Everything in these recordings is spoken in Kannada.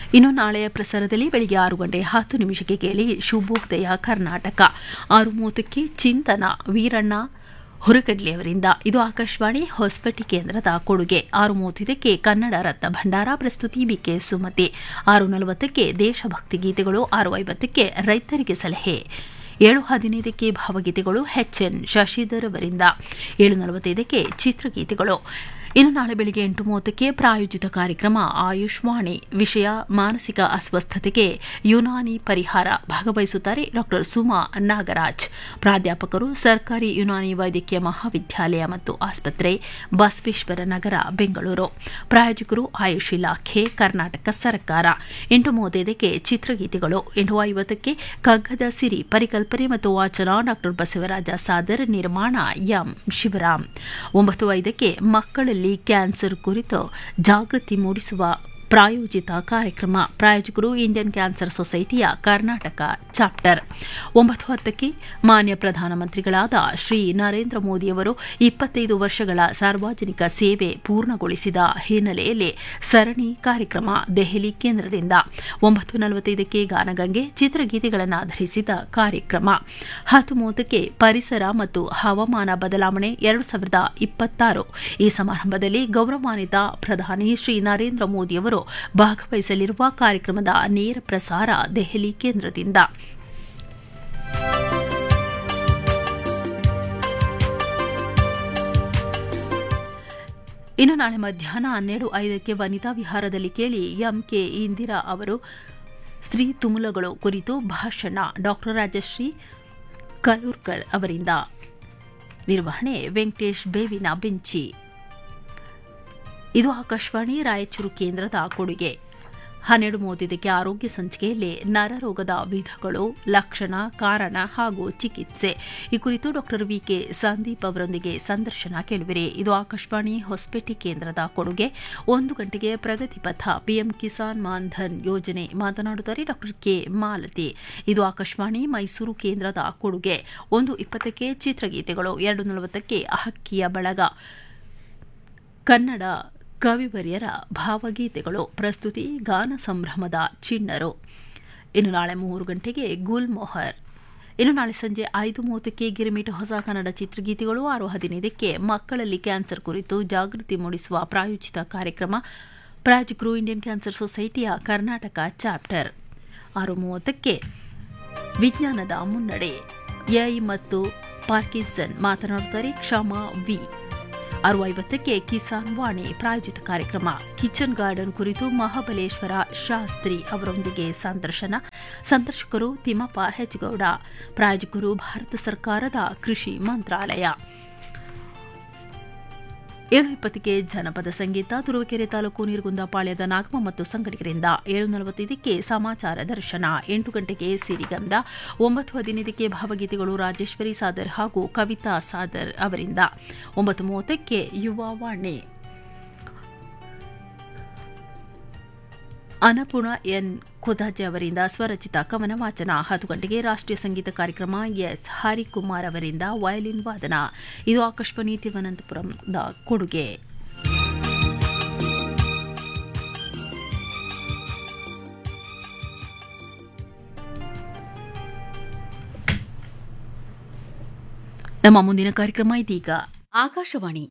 ಇನ್ನು ನಾಳೆಯ ಪ್ರಸಾರದಲ್ಲಿ ಬೆಳಗ್ಗೆ 6:10 ಕೇಳಿ ಶುಭೋದಯ ಕರ್ನಾಟಕ. 6:30 ಚಿಂತನ ವೀರಣ್ಣ ಹುರಕಡ್ಲಿಯವರಿಂದ. ಇದು ಆಕಾಶವಾಣಿ ಹೊಸಪೇಟೆ ಕೇಂದ್ರದ ಕೊಡುಗೆ. 6:30 ಕನ್ನಡ ರತ್ನ ಭಂಡಾರ, ಪ್ರಸ್ತುತಿ ಬಿಕೆ ಸುಮತಿ. 6:40 ದೇಶಭಕ್ತಿ ಗೀತೆಗಳು. 6:50 ರೈತರಿಗೆ ಸಲಹೆ. 7:15 ಭಾವಗೀತೆಗಳು ಎಚ್ಎನ್ ಶಶಿಧರ್ ಅವರಿಂದ. 7:45 ಚಿತ್ರಗೀತೆಗಳು. ಇನ್ನು ನಾಳೆ ಬೆಳಗ್ಗೆ 8:30 ಪ್ರಾಯೋಜಿತ ಕಾರ್ಯಕ್ರಮ ಆಯುಷ್ವಾಣಿ. ವಿಷಯ ಮಾನಸಿಕ ಅಸ್ವಸ್ಥತೆಗೆ ಯುನಾನಿ ಪರಿಹಾರ. ಭಾಗವಹಿಸುತ್ತಾರೆ ಡಾ ಸುಮಾ ನಾಗರಾಜ್, ಪ್ರಾಧ್ಯಾಪಕರು, ಸರ್ಕಾರಿ ಯುನಾನಿ ವೈದ್ಯಕೀಯ ಮಹಾವಿದ್ಯಾಲಯ ಮತ್ತು ಆಸ್ಪತ್ರೆ, ಬಸವೇಶ್ವರ ನಗರ, ಬೆಂಗಳೂರು. ಪ್ರಾಯೋಜಕರು ಆಯುಷ್ ಇಲಾಖೆ, ಕರ್ನಾಟಕ ಸರ್ಕಾರ. 8:35 ಚಿತ್ರಗೀತೆಗಳು. 8:50 ಕಗ್ಗದ ಸಿರಿ. ಪರಿಕಲ್ಪನೆ ಮತ್ತು ವಾಚನ ಡಾ ಬಸವರಾಜ ಸಾದರ್, ನಿರ್ಮಾಣ ಎಂ ಶಿವರಾಮ್. 9:05 ಮಕ್ಕಳಲ್ಲಿ ಕ್ಯಾನ್ಸರ್ ಕುರಿತು ಜಾಗೃತಿ ಮೂಡಿಸುವ ಪ್ರಾಯೋಜಿತ ಕಾರ್ಯಕ್ರಮ. ಪ್ರಾಯೋಜಕರು ಇಂಡಿಯನ್ ಕ್ಯಾನ್ಸರ್ ಸೊಸೈಟಿಯ ಕರ್ನಾಟಕ ಚಾಪ್ಟರ್. 9:10 ಮಾನ್ಯ ಪ್ರಧಾನಮಂತ್ರಿಗಳಾದ ಶ್ರೀ ನರೇಂದ್ರ ಮೋದಿಯವರು 25 ವರ್ಷಗಳ ಸಾರ್ವಜನಿಕ ಸೇವೆ ಪೂರ್ಣಗೊಳಿಸಿದ ಹಿನ್ನೆಲೆಯಲ್ಲಿ ಸರಣಿ ಕಾರ್ಯಕ್ರಮ ದೆಹಲಿ ಕೇಂದ್ರದಿಂದ. 9:45 ಗಾನಗಂಗೆ, ಚಿತ್ರಗೀತೆಗಳನ್ನು ಆಧರಿಸಿದ ಕಾರ್ಯಕ್ರಮ. 10:30 ಪರಿಸರ ಮತ್ತು ಹವಾಮಾನ ಬದಲಾವಣೆ 2026. ಈ ಸಮಾರಂಭದಲ್ಲಿ ಗೌರವಾನ್ವಿತ ಪ್ರಧಾನಿ ಶ್ರೀ ನರೇಂದ್ರ ಮೋದಿಯವರು ಭಾಗವಹಿಸಲಿರುವ ಕಾರ್ಯಕ್ರಮದ ನೇರ ಪ್ರಸಾರ ದೆಹಲಿ ಕೇಂದ್ರದಿಂದ. ಇನ್ನು ನಾಳೆ ಮಧ್ಯಾಹ್ನ 12:05 ವನಿತಾ ವಿಹಾರದಲ್ಲಿ ಕೇಳಿ ಎಂಕೆ ಇಂದಿರಾ ಅವರು ಸ್ತ್ರೀ ತುಮುಲಗಳು ಕುರಿತು ಭಾಷಣ. ಡಾ ರಾಜಶ್ರೀ ಕಲೂರ್ಕರ್ ಅವರಿಂದ. ನಿರ್ವಹಣೆ ವೆಂಕಟೇಶ್ ಬೇವಿನ ಬೆಂಚಿ. ಇದು ಆಕಾಶವಾಣಿ ರಾಯಚೂರು ಕೇಂದ್ರದ ಕೊಡುಗೆ. 12:30 ಆರೋಗ್ಯ ಸಂಚಿಕೆಯಲ್ಲಿ ನರರೋಗದ ವಿಧಗಳು, ಲಕ್ಷಣ, ಕಾರಣ ಹಾಗೂ ಚಿಕಿತ್ಸೆ ಈ ಕುರಿತು ಡಾ ವಿಕೆ ಸಂದೀಪ್ ಅವರೊಂದಿಗೆ ಸಂದರ್ಶನ ಕೇಳುವಿರಿ. ಇದು ಆಕಾಶವಾಣಿ ಹೊಸಪೇಟೆ ಕೇಂದ್ರದ ಕೊಡುಗೆ. 1 ಗಂಟೆಗೆ ಪ್ರಗತಿ ಪಥ, ಪಿಎಂ ಕಿಸಾನ್ ಮಾನ್ಧನ್ ಯೋಜನೆ. ಮಾತನಾಡುತ್ತಾರೆ ಡಾ ಕೆ ಮಾಲತಿ. ಇದು ಆಕಾಶವಾಣಿ ಮೈಸೂರು ಕೇಂದ್ರದ ಕೊಡುಗೆ. 1:20 ಚಿತ್ರಗೀತೆಗಳು. 2:40 ಹಕ್ಕಿಯ ಬಳಗ, ಕನ್ನಡ ಕವಿವರ್ಯರ ಭಾವಗೀತೆಗಳು. ಪ್ರಸ್ತುತಿ ಗಾನ ಸಂಭ್ರಮದ ಚಿಣ್ಣರು. ಇನ್ನು ನಾಳೆ 3 ಗಂಟೆಗೆ ಗುಲ್ಮೊಹರ್. ಇನ್ನು ನಾಳೆ ಸಂಜೆ 5:30 ಗಿರಿಮಿಟ್ ಹೊಸ ಕನ್ನಡ ಚಿತ್ರಗೀತೆಗಳು. 6:15 ಮಕ್ಕಳಲ್ಲಿ ಕ್ಯಾನ್ಸರ್ ಕುರಿತು ಜಾಗೃತಿ ಮೂಡಿಸುವ ಪ್ರಾಯೋಜಿತ ಕಾರ್ಯಕ್ರಮ. ಪ್ರಾಯೋಜಕರು ಇಂಡಿಯನ್ ಕ್ಯಾನ್ಸರ್ ಸೊಸೈಟಿಯ ಕರ್ನಾಟಕ ಚಾಪ್ಟರ್. 6:30 ವಿಜ್ಞಾನದ ಮುನ್ನಡೆ, ಎಐ ಮತ್ತು ಪಾರ್ಕಿನ್ಸನ್. ಮಾತನಾಡುತ್ತಾರೆ ಕ್ಷಮಾ ವಿ. 6:50 ಕಿಸಾನ್ ವಾಣಿ ಪ್ರಾಯೋಜಿತ ಕಾರ್ಯಕ್ರಮ. ಕಿಚನ್ ಗಾರ್ಡನ್ ಕುರಿತು ಮಹಾಬಲೇಶ್ವರ ಶಾಸ್ತ್ರಿ ಅವರೊಂದಿಗೆ ಸಂದರ್ಶನ. ಸಂದರ್ಶಕರು ತಿಮ್ಮಪ್ಪ ಹೆಚ್ಗೌಡ. ಪ್ರಾಯೋಜಕರು ಭಾರತ ಸರ್ಕಾರದ ಕೃಷಿ ಮಂತ್ರಾಲಯ. 7:20 ಜನಪದ ಸಂಗೀತ. ತುರುವೇಕೆರೆ ತಾಲೂಕು ನೀರುಗುಂದಪಾಳ್ಯದ ನಾಗಮ್ಮ ಮತ್ತು ಸಂಗಡಿಗರಿಂದ. 7:45 ಸಮಾಚಾರ ದರ್ಶನ. 8 ಗಂಟೆಗೆ ಸಿರಿಗಂಧ. 9:15 ಭಾವಗೀತೆಗಳು. ರಾಜೇಶ್ವರಿ ಸಾದರ್ ಹಾಗೂ ಕವಿತಾ ಸಾದರ್ ಅವರಿಂದ. 9:30 ಯುವವಾಣಿ. ಅನ್ನಪೂರ್ಣ ಎನ್ ಖುದಾಜೆ ಅವರಿಂದ ಸ್ವರಚಿತ ಕವನ ವಾಚನ. 10 ಗಂಟೆಗೆ ರಾಷ್ಟ್ರೀಯ ಸಂಗೀತ ಕಾರ್ಯಕ್ರಮ. ಎಸ್ ಹರಿಕುಮಾರ್ ಅವರಿಂದ ವಯಲಿನ್ ವಾದನ. ಇದು ಆಕಾಶವಾಣಿ ತಿರುವನಂತಪುರಂದ ಕೊಡುಗೆ. ನಮ್ಮ ಮುಂದಿನ ಕಾರ್ಯಕ್ರಮ ಇದೀಗ. ಆಕಾಶವಾಣಿ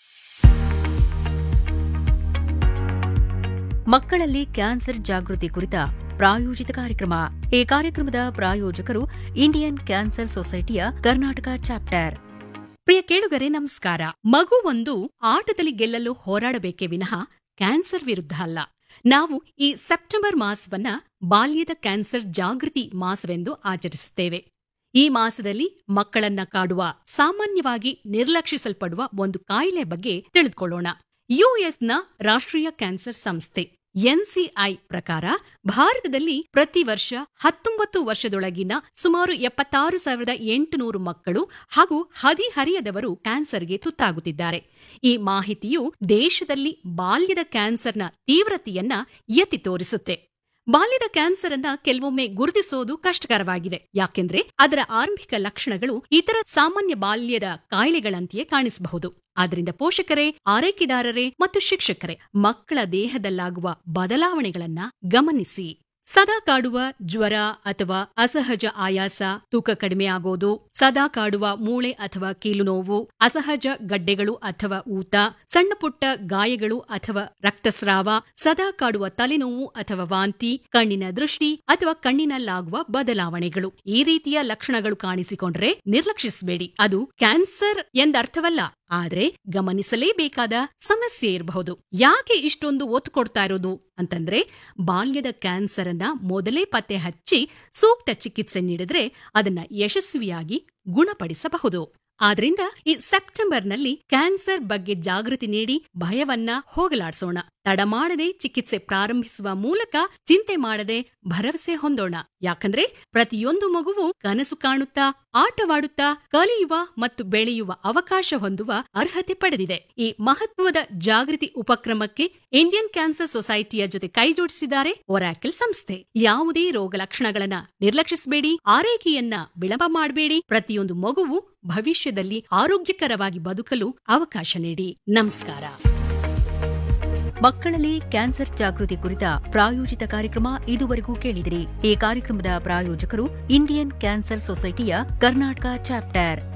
ಮಕ್ಕಳಲ್ಲಿ ಕ್ಯಾನ್ಸರ್ ಜಾಗೃತಿ ಕುರಿತ ಪ್ರಾಯೋಜಿತ ಕಾರ್ಯಕ್ರಮ. ಈ ಕಾರ್ಯಕ್ರಮದ ಪ್ರಾಯೋಜಕರು ಇಂಡಿಯನ್ ಕ್ಯಾನ್ಸರ್ ಸೊಸೈಟಿಯ ಕರ್ನಾಟಕ ಚಾಪ್ಟರ್. ಪ್ರಿಯ ಕೇಳುಗರೆ ನಮಸ್ಕಾರ. ಮಗುವೊಂದು ಆಟದಲ್ಲಿ ಗೆಲ್ಲಲು ಹೋರಾಡಬೇಕೇ ವಿನಃ ಕ್ಯಾನ್ಸರ್ ವಿರುದ್ಧ ಅಲ್ಲ. ನಾವು ಈ ಸೆಪ್ಟೆಂಬರ್ ಮಾಸವನ್ನ ಬಾಲ್ಯದ ಕ್ಯಾನ್ಸರ್ ಜಾಗೃತಿ ಮಾಸವೆಂದು ಆಚರಿಸುತ್ತೇವೆ. ಈ ಮಾಸದಲ್ಲಿ ಮಕ್ಕಳನ್ನ ಕಾಡುವ ಸಾಮಾನ್ಯವಾಗಿ ನಿರ್ಲಕ್ಷಿಸಲ್ಪಡುವ ಒಂದು ಕಾಯಿಲೆ ಬಗ್ಗೆ ತಿಳಿದುಕೊಳ್ಳೋಣ. ಯುಎಸ್ನ ರಾಷ್ಟ್ರೀಯ ಕ್ಯಾನ್ಸರ್ ಸಂಸ್ಥೆ ಎನ್ಸಿಐ ಪ್ರಕಾರ ಭಾರತದಲ್ಲಿ ಪ್ರತಿ ವರ್ಷ 19 ವರ್ಷದೊಳಗಿನ ಸುಮಾರು 76,800 ಮಕ್ಕಳು ಹಾಗೂ ಹದಿಹರಿಯದವರು ಕ್ಯಾನ್ಸರ್ಗೆ ತುತ್ತಾಗುತ್ತಿದ್ದಾರೆ. ಈ ಮಾಹಿತಿಯು ದೇಶದಲ್ಲಿ ಬಾಲ್ಯದ ಕ್ಯಾನ್ಸರ್ನ ತೀವ್ರತೆಯನ್ನ ಎತ್ತಿ ತೋರಿಸುತ್ತೆ. ಬಾಲ್ಯದ ಕ್ಯಾನ್ಸರ್ ಅನ್ನ ಕೆಲವೊಮ್ಮೆ ಗುರುತಿಸೋದು ಕಷ್ಟಕರವಾಗಿದೆ. ಯಾಕೆಂದ್ರೆ ಅದರ ಆರಂಭಿಕ ಲಕ್ಷಣಗಳು ಇತರ ಸಾಮಾನ್ಯ ಬಾಲ್ಯದ ಕಾಯಿಲೆಗಳಂತೆಯೇ ಕಾಣಿಸಬಹುದು. ಆದ್ರಿಂದ ಪೋಷಕರೇ, ಆರೈಕೆದಾರರೇ ಮತ್ತು ಶಿಕ್ಷಕರೇ ಮಕ್ಕಳ ದೇಹದಲ್ಲಾಗುವ ಬದಲಾವಣೆಗಳನ್ನ ಗಮನಿಸಿ. ಸದಾ ಕಾಡುವ ಜ್ವರ ಅಥವಾ ಅಸಹಜ ಆಯಾಸ, ತೂಕ ಕಡಿಮೆ ಆಗೋದು, ಸದಾ ಕಾಡುವ ಮೂಳೆ ಅಥವಾ ಕೀಲು ನೋವು, ಅಸಹಜ ಗಡ್ಡೆಗಳು ಅಥವಾ ಊತ, ಸಣ್ಣ ಪುಟ್ಟ ಗಾಯಗಳು ಅಥವಾ ರಕ್ತಸ್ರಾವ, ಸದಾ ಕಾಡುವ ತಲೆನೋವು ಅಥವಾ ವಾಂತಿ, ಕಣ್ಣಿನ ದೃಷ್ಟಿ ಅಥವಾ ಕಣ್ಣಿನಲ್ಲಾಗುವ ಬದಲಾವಣೆಗಳು. ಈ ರೀತಿಯ ಲಕ್ಷಣಗಳು ಕಾಣಿಸಿಕೊಂಡ್ರೆ ನಿರ್ಲಕ್ಷಿಸಬೇಡಿ. ಅದು ಕ್ಯಾನ್ಸರ್ ಎಂದರ್ಥವಲ್ಲ, ಆದ್ರೆ ಗಮನಿಸಲೇಬೇಕಾದ ಸಮಸ್ಯೆ ಇರಬಹುದು. ಯಾಕೆ ಇಷ್ಟೊಂದು ಒತ್ತು ಕೊಡ್ತಾ ಇರೋದು ಅಂತಂದ್ರೆ, ಬಾಲ್ಯದ ಕ್ಯಾನ್ಸರ್ ಅನ್ನ ಮೊದಲೇ ಪತ್ತೆ ಹಚ್ಚಿ ಸೂಕ್ತ ಚಿಕಿತ್ಸೆ ನೀಡಿದ್ರೆ ಅದನ್ನ ಯಶಸ್ವಿಯಾಗಿ ಗುಣಪಡಿಸಬಹುದು. ಆದ್ರಿಂದ ಈ ಸೆಪ್ಟೆಂಬರ್ನಲ್ಲಿ ಕ್ಯಾನ್ಸರ್ ಬಗ್ಗೆ ಜಾಗೃತಿ ನೀಡಿ ಭಯವನ್ನ ಹೋಗಲಾಡಿಸೋಣ. ತಡ ಮಾಡದೆ ಚಿಕಿತ್ಸೆ ಪ್ರಾರಂಭಿಸುವ ಮೂಲಕ ಚಿಂತೆ ಮಾಡದೆ ಭರವಸೆ ಹೊಂದೋಣ. ಯಾಕಂದ್ರೆ ಪ್ರತಿಯೊಂದು ಮಗುವು ಕನಸು ಕಾಣುತ್ತಾ, ಆಟವಾಡುತ್ತಾ, ಕಲಿಯುವ ಮತ್ತು ಬೆಳೆಯುವ ಅವಕಾಶ ಹೊಂದುವ ಅರ್ಹತೆ ಪಡೆದಿದೆ. ಈ ಮಹತ್ವದ ಜಾಗೃತಿ ಉಪಕ್ರಮಕ್ಕೆ ಇಂಡಿಯನ್ ಕ್ಯಾನ್ಸರ್ ಸೊಸೈಟಿಯ ಜೊತೆ ಕೈಜೋಡಿಸಿದ್ದಾರೆ ಒರಾಕಲ್ ಸಂಸ್ಥೆ. ಯಾವುದೇ ರೋಗ ಲಕ್ಷಣಗಳನ್ನ ನಿರ್ಲಕ್ಷಿಸಬೇಡಿ, ಆರೈಕೆಯನ್ನ ವಿಳಂಬ ಮಾಡಬೇಡಿ. ಪ್ರತಿಯೊಂದು ಮಗುವು ಭವಿಷ್ಯದಲ್ಲಿ ಆರೋಗ್ಯಕರವಾಗಿ ಬದುಕಲು ಅವಕಾಶ ನೀಡಿ. ನಮಸ್ಕಾರ. ಮಕ್ಕಳಲ್ಲಿ ಕ್ಯಾನ್ಸರ್ ಜಾಗೃತಿ ಕುರಿತ ಪ್ರಾಯೋಜಿತ ಕಾರ್ಯಕ್ರಮ ಇದುವರೆಗೂ ಕೇಳಿದಿರಿ. ಈ ಕಾರ್ಯಕ್ರಮದ ಪ್ರಾಯೋಜಕರು ಇಂಡಿಯನ್ ಕ್ಯಾನ್ಸರ್ ಸೊಸೈಟಿಯ ಕರ್ನಾಟಕ ಚಾಪ್ಟರ್.